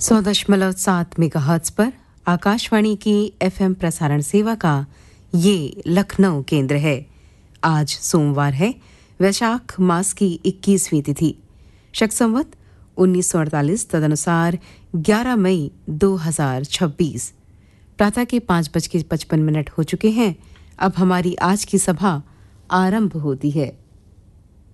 100.7 megahertz पर आकाशवाणी की FM प्रसारण सेवा का ये लखनऊ केंद्र है। आज सोमवार है, वैशाख मास की 21वीं तिथि, शक संवत 1948 तदनुसार 11 मई 2026। प्रातः के 5:55 हो चुके हैं। अब हमारी आज की सभा आरंभ होती है।